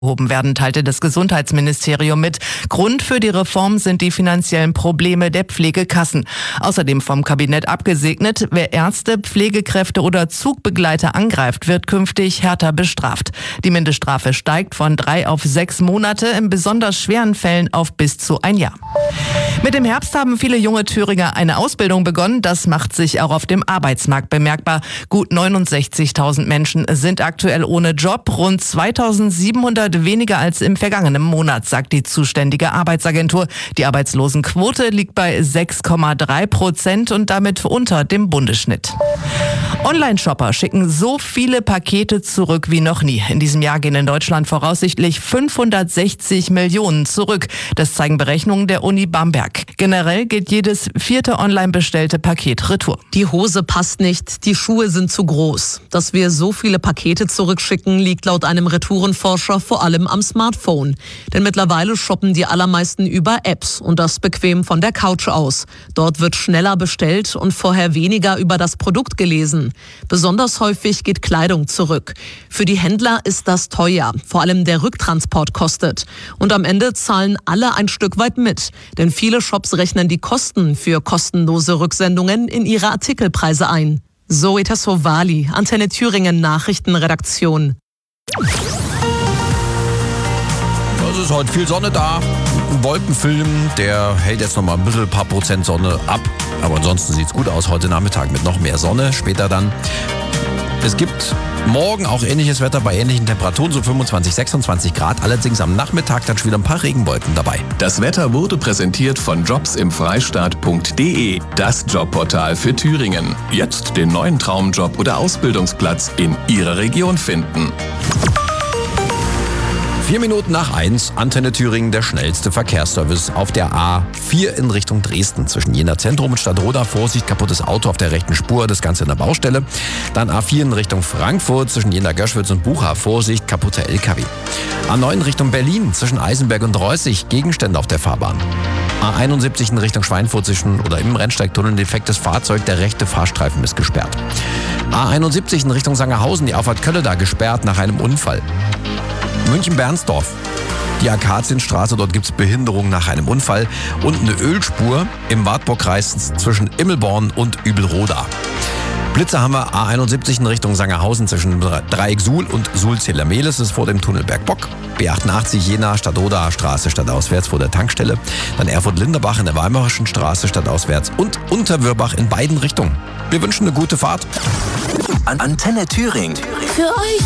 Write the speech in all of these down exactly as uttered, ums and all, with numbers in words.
Behoben werden, teilte das Gesundheitsministerium mit. Grund für die Reform sind die finanziellen Probleme der Pflegekassen. Außerdem vom Kabinett abgesegnet, wer Ärzte, Pflegekräfte oder Zugbegleiter angreift, wird künftig härter bestraft. Die Mindeststrafe steigt von drei auf sechs Monate, in besonders schweren Fällen auf bis zu ein Jahr. Mit dem Herbst haben viele junge Thüringer eine Ausbildung begonnen. Das macht sich auch auf dem Arbeitsmarkt bemerkbar. Gut neunundsechzigtausend Menschen sind aktuell ohne Job, rund zweitausendsiebenhundert weniger als im vergangenen Monat, sagt die zuständige Arbeitsagentur. Die Arbeitslosenquote liegt bei sechs Komma drei Prozent und damit unter dem Bundesschnitt. Online-Shopper schicken so viele Pakete zurück wie noch nie. In diesem Jahr gehen in Deutschland voraussichtlich fünfhundertsechzig Millionen zurück. Das zeigen Berechnungen der Uni Bamberg. Generell geht jedes vierte online bestellte Paket retour. Die Hose passt nicht, die Schuhe sind zu groß. Dass wir so viele Pakete zurückschicken, liegt laut einem Retourenforscher vor allem am Smartphone. Denn mittlerweile shoppen die allermeisten über Apps und das bequem von der Couch aus. Dort wird schneller bestellt und vorher weniger über das Produkt gelesen. Besonders häufig geht Kleidung zurück. Für die Händler ist das teuer. Vor allem der Rücktransport kostet. Und am Ende zahlen alle ein Stück weit mit. Denn viele Shops rechnen die Kosten für kostenlose Rücksendungen in ihre Artikelpreise ein. Zoe Tassovali, Antenne Thüringen Nachrichtenredaktion. Es ist heute viel Sonne da. Ein Wolkenfilm, der hält jetzt noch mal ein bisschen, ein paar Prozent Sonne ab. Aber ansonsten sieht es gut aus heute Nachmittag mit noch mehr Sonne. Später dann. Es gibt morgen auch ähnliches Wetter bei ähnlichen Temperaturen, so fünfundzwanzig, sechsundzwanzig Grad. Allerdings am Nachmittag dann schon wieder ein paar Regenwolken dabei. Das Wetter wurde präsentiert von jobs im freistaat punkt de, das Jobportal für Thüringen. Jetzt den neuen Traumjob oder Ausbildungsplatz in Ihrer Region finden. Vier Minuten nach eins, Antenne Thüringen, der schnellste Verkehrsservice auf der A vier in Richtung Dresden. Zwischen Jena Zentrum und Stadtroda, Vorsicht, kaputtes Auto auf der rechten Spur, das Ganze in der Baustelle. Dann A vier in Richtung Frankfurt, zwischen Jena Göschwitz und Bucha, Vorsicht, kaputter L K W. A neun Richtung Berlin, zwischen Eisenberg und Reußig, Gegenstände auf der Fahrbahn. A einundsiebzig in Richtung Schweinfurt, zwischen oder im Rennsteigtunnel, defektes Fahrzeug, der rechte Fahrstreifen ist gesperrt. A einundsiebzig in Richtung Sangerhausen, die Auffahrt Kölleda gesperrt nach einem Unfall. München-Bernsdorf. Die Akazienstraße, dort gibt es Behinderung nach einem Unfall und eine Ölspur im Wartburgkreis zwischen Immelborn und Übelroda. Blitze haben wir A einundsiebzig in Richtung Sangerhausen zwischen Dreieck Suhl und Suhl-Zähler-Mehlis, ist vor dem Tunnel Bergbock. B achtundachtzig Jena Stadtroda Straße stadtauswärts vor der Tankstelle. Dann Erfurt-Linderbach in der Weimarischen Straße stadtauswärts und Unterwörbach in beiden Richtungen. Wir wünschen eine gute Fahrt. Antenne Thüringen. Für euch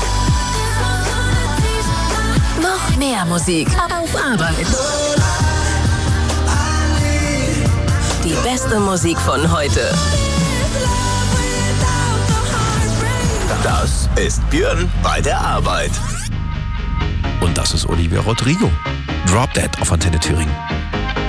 noch mehr Musik auf Arbeit. Die beste Musik von heute. Das ist Björn bei der Arbeit. Und das ist Olivia Rodrigo. Drop Dead auf Antenne Thüringen.